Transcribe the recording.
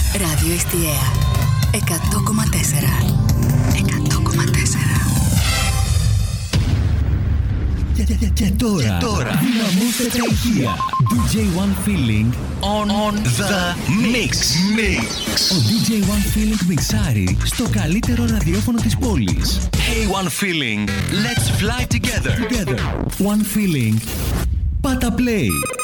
Ράδιο Εστιαία 100,4. 100,4. Και τώρα δυναμώστε τα ηχεία. DJ One Feeling on the mix. Ο DJ One Feeling μιξάρει στο καλύτερο ραδιόφωνο της πόλης. Hey One Feeling, let's fly together. One Feeling. Πάτα play.